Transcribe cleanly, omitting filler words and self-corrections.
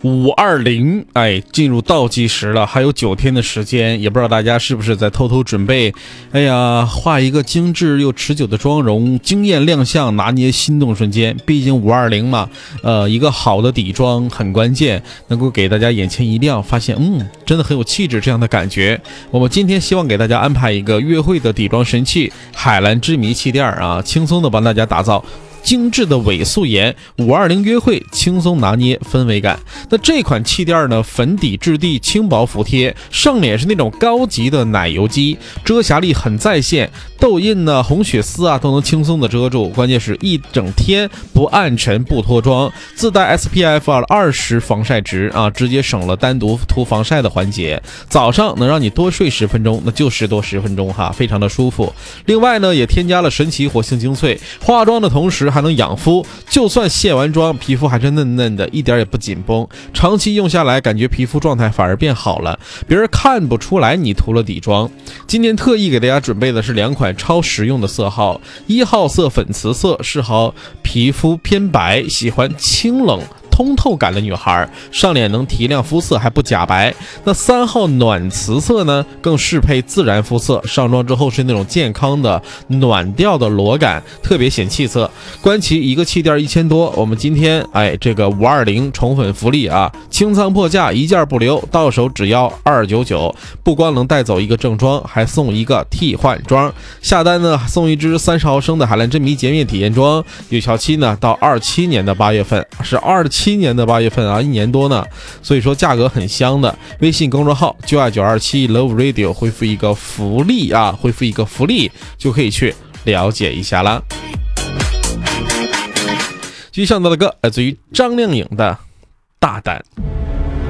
520，进入倒计时了，还有9天的时间，也不知道大家是不是在偷偷准备，画一个精致又持久的妆容，惊艳亮相，拿捏心动瞬间。毕竟520嘛，一个好的底妆很关键，能够给大家眼前一亮，发现真的很有气质这样的感觉。我们今天希望给大家安排一个约会的底妆神器——海蓝之谜气垫啊，轻松的帮大家打造精致的伪素颜，520约会轻松拿捏氛围感。那这款气垫呢，粉底质地轻薄服帖，上脸是那种高级的奶油肌，遮瑕力很在线，痘印呢、红血丝啊都能轻松的遮住。关键是一整天不暗沉不脱妆，自带 SPF 20防晒值啊，直接省了单独涂防晒的环节。早上能让你多睡10分钟，那就是多10分钟哈，非常的舒服。另外呢，也添加了神奇活性精粹，化妆的同时还能养肤，就算卸完妆，皮肤还是嫩嫩的，一点也不紧绷。长期用下来，感觉皮肤状态反而变好了，别人看不出来你涂了底妆。今天特意给大家准备的是2款超实用的色号，1号色粉瓷色，适合皮肤偏白、喜欢清冷通透感的女孩，上脸能提亮肤色还不假白。那3号暖瓷色呢，更适配自然肤色，上妆之后是那种健康的暖调的裸感，特别显气色。关其一个气垫1000多，我们今天这个520宠粉福利啊，清仓破价，一件不留，到手只要299，不光能带走一个正装，还送一个替换装。下单呢送一支30毫升的海蓝之谜洁面体验装，有效期呢到27年的8月份，是27年的8月份啊，1年多呢，所以说价格很香的。微信公众号92927 Love Radio 回复一个福利啊，回复一个福利就可以去了解一下啦。继续上到的歌来自于张靓颖的大胆。